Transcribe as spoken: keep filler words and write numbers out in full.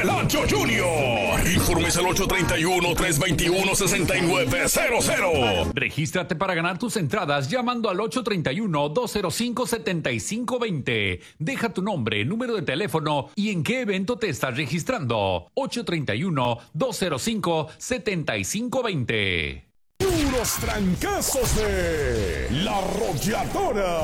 Felatio Junior. Informes al ocho tres uno, tres dos uno, seis nueve cero cero. Regístrate para ganar tus entradas llamando al ocho tres uno, dos cero cinco, siete cinco dos cero. Deja tu nombre, número de teléfono y en qué evento te estás registrando. ocho tres uno, dos cero cinco, siete cinco dos cero. Puros trancazos de La Arrolladora.